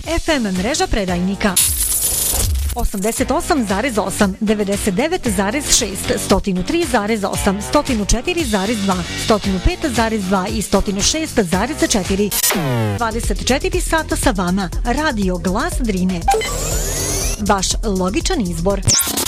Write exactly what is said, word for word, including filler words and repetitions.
F M mreža predajnika osamdeset osam zarez osam, devedeset devet zarez šest, sto tri zarez osam, sto četiri zarez dva, sto pet zarez dva i sto šest zarez četiri. dvadeset četiri sata sa vama. Radio Glas Drine. Vaš logičan izbor.